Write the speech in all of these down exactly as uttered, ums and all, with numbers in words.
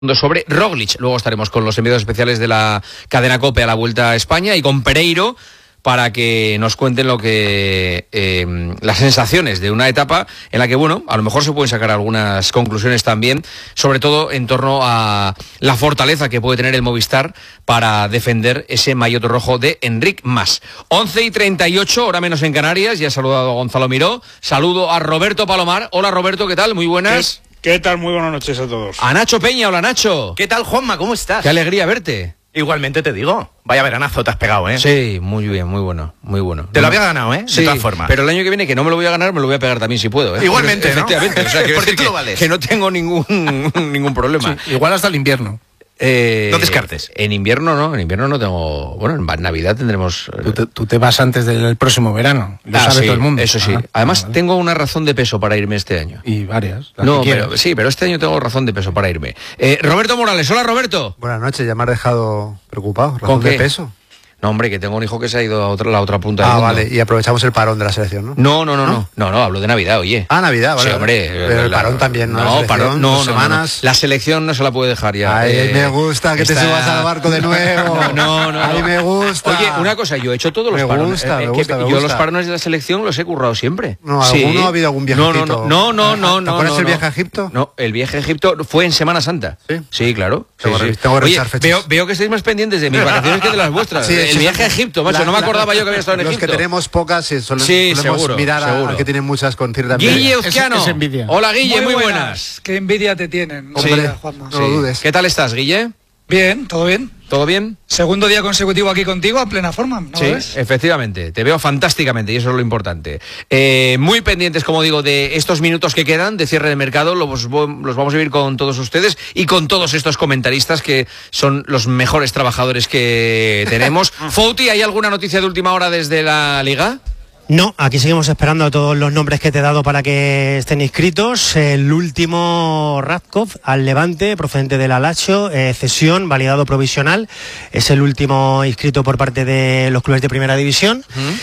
sobre Roglic. Luego estaremos con los enviados especiales de la cadena COPE a la Vuelta a España y con Pereiro para que nos cuenten lo que eh, las sensaciones de una etapa en la que, bueno, a lo mejor se pueden sacar algunas conclusiones también, sobre todo en torno a la fortaleza que puede tener el Movistar para defender ese maillot rojo de Enric Mas. once y treinta y ocho, hora menos en Canarias. Ya he saludado a Gonzalo Miró, saludo a Roberto Palomar. Hola Roberto, ¿qué tal? Muy buenas. ¿Qué, ¿Qué tal? Muy buenas noches a todos. A Nacho Peña, hola Nacho. ¿Qué tal, Juanma? ¿Cómo estás? Qué alegría verte. Igualmente te digo, vaya veranazo te has pegado, ¿eh? Sí, muy bien, muy bueno, muy bueno. Te lo había ganado, ¿eh? Sí, de todas formas. Pero el año que viene, que no me lo voy a ganar, me lo voy a pegar también si puedo, ¿eh? Igualmente, ¿no? Efectivamente, o sea, que porque tú que, lo vales. que no tengo ningún, ningún problema. Sí, igual hasta el invierno. Eh, no descartes. En invierno no, en invierno no tengo... Bueno, en Navidad tendremos... Tú te, tú te vas antes del próximo verano, lo ah, sabe sí, todo el mundo. Eso sí. Ah, Además, vale. tengo una razón de peso para irme este año. Y varias. No, pero, sí, pero este año tengo razón de peso para irme. Eh, Roberto Morales, hola Roberto. Buenas noches, ya me has dejado preocupado. ¿Razón ¿Con qué? de peso? No, hombre, que tengo un hijo que se ha ido a otra, la otra punta del Ah, mundo. vale, y aprovechamos el parón de la selección, ¿no? No, no, no, no, no, no, hablo de Navidad, oye. Ah, Navidad, vale. Sí, hombre. Pero el la, parón también, ¿no? No, La selección, parón, no, dos no, semanas. No, la selección no se la puede dejar ya. Ay, eh, me gusta que está... te subas al barco de nuevo. No, no, no. Ay, no. me gusta. Oye, una cosa, yo he hecho todos los me parones. Gusta, eh, me que gusta, me yo gusta. los parones de la selección los he currado siempre. No, sí. ¿alguno ha habido algún viajecito? No, no, no, no, no, no. ¿Te acuerdas no, el no. viaje a Egipto? No, el viaje a Egipto fue en Semana Santa. Sí, sí claro. Sí, tengo, sí. tengo que revisar Oye, fechas. veo, veo que estáis más pendientes de mis vacaciones que de las vuestras. Sí, el sí, viaje sí. a Egipto, macho, La, no me la, acordaba yo que había estado en los Egipto. Los que tenemos pocas, sí, solemos, sí, solemos seguro, mirar seguro. al que tiene muchas con cierta Guille envidia. Uzquiano. Es, es envidia. Hola Guille, muy, muy buenas. buenas. Qué envidia te tienen. Sí. Hombre, Juanma. no lo dudes. ¿Qué tal estás, Guille? Bien, todo bien. ¿Todo bien? Segundo día consecutivo aquí contigo, a plena forma, ¿no Sí, lo ves? efectivamente, te veo fantásticamente y eso es lo importante. Eh, muy pendientes, como digo, de estos minutos que quedan de cierre de mercado, los, los vamos a vivir con todos ustedes y con todos estos comentaristas que son los mejores trabajadores que tenemos. Fouti, ¿hay alguna noticia de última hora desde la Liga? No, aquí seguimos esperando a todos los nombres que te he dado para que estén inscritos. El último, Radkov, al Levante, procedente del Alacho, eh, cesión, validado provisional. Es el último inscrito por parte de los clubes de Primera División. ¿Mm?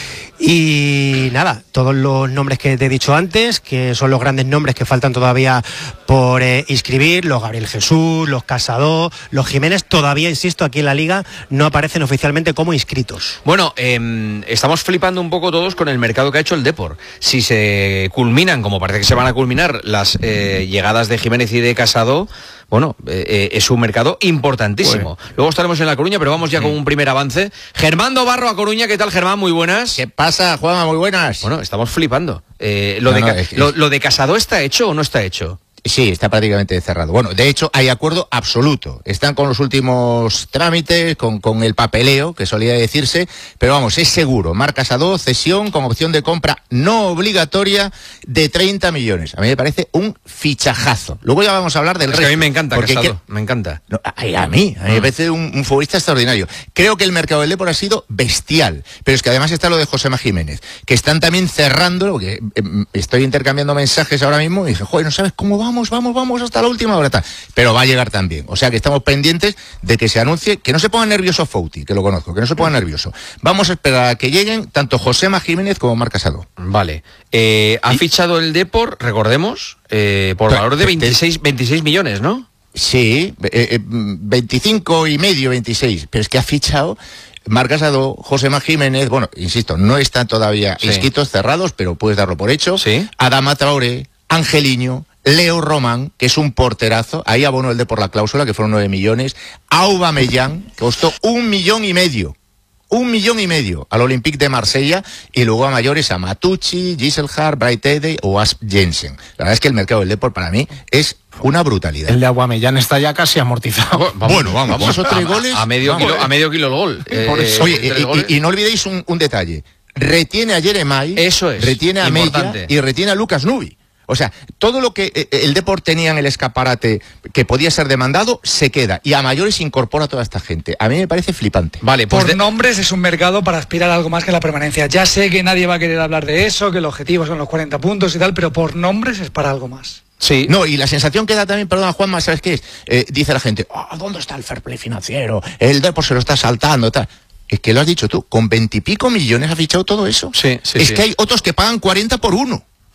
Y nada, todos los nombres que te he dicho antes, que son los grandes nombres que faltan todavía por eh, inscribir, los Gabriel Jesús, los Casado, los Jiménez, todavía, insisto, aquí en la Liga no aparecen oficialmente como inscritos. Bueno, eh, estamos flipando un poco todos con el mercado que ha hecho el Depor. Si se culminan, como parece que se van a culminar, las eh, llegadas de Jiménez y de Casado, bueno, eh, es un mercado importantísimo. Bueno. Luego estaremos en La Coruña, pero vamos ya sí. con un primer avance. Germán Barro a Coruña, ¿qué tal, Germán? Muy buenas. ¿Qué pasa, Juanma? Muy buenas. Bueno, estamos flipando. Eh, lo, no, de no, es, lo, es... ¿Lo de Casado está hecho o no está hecho? Sí, está prácticamente cerrado. Bueno, de hecho, hay acuerdo absoluto. Están con los últimos trámites, con, con el papeleo, que solía decirse, pero vamos, es seguro. Marc Casado, cesión con opción de compra no obligatoria de treinta millones. A mí me parece un fichajazo. Luego ya vamos a hablar del es resto. Que a mí me encanta Casado, que... me encanta. No, a, a mí, a mí me parece un, un futbolista extraordinario. Creo que el mercado del Depor ha sido bestial, pero es que además está lo de Josema Jiménez, que están también cerrando, porque eh, estoy intercambiando mensajes ahora mismo y dije, joder, no sabes cómo vamos, vamos, vamos hasta la última hora, tal. Pero va a llegar también. O sea que estamos pendientes de que se anuncie, que no se ponga nervioso Fouti, que lo conozco, que no se ponga nervioso. Vamos a esperar a que lleguen tanto Josema Jiménez como Marc Casado. Vale. Eh, ha ¿Y? fichado el Depor, recordemos, eh, por valor de veintiséis, veintiséis millones, ¿no? Sí, eh, eh, veinticinco y medio, veintiséis. Pero es que ha fichado Marc Casado, Josema Jiménez, bueno, insisto, no están todavía sí. inscritos, cerrados, pero puedes darlo por hecho. Sí. Adama Traoré, Angeliño, Leo Román, que es un porterazo, ahí abonó el de por la cláusula, que fueron nueve millones, Aubameyang, que costó un millón y medio, un millón y medio al Olympique de Marsella, y luego a mayores a Matucci, Giselhard, Braithwaite o Asp Jensen. La verdad es que el mercado del Depor para mí es una brutalidad. El de Aubameyang está ya casi amortizado. Vamos, bueno, vamos, vamos. Esos tres goles. A, a, medio vamos. Kilo, a medio kilo el gol. Eh, Oye, y, y, y no olvidéis un, un detalle. Retiene a Jeremai, eso es, retiene a Mella y retiene a Lucas Nubi. O sea, todo lo que eh, el Depor tenía en el escaparate que podía ser demandado, se queda. Y a mayores incorpora a toda esta gente. A mí me parece flipante. Vale, pues por de... nombres es un mercado para aspirar a algo más que la permanencia. Ya sé que nadie va a querer hablar de eso, que el objetivo son los cuarenta puntos y tal, pero por nombres es para algo más. Sí. No, y la sensación que da también, perdona Juanma, ¿sabes qué es? Eh, dice la gente, oh, ¿dónde está el fair play financiero? El Depor se lo está saltando, tal. Es que lo has dicho tú, con veintipico millones ha fichado todo eso. Sí, sí, es sí. que hay otros que pagan cuarenta por uno. Hmm.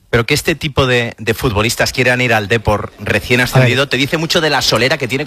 Pero que este tipo de, de futbolistas quieran ir al Depor recién ascendido te dice mucho de la solera que tiene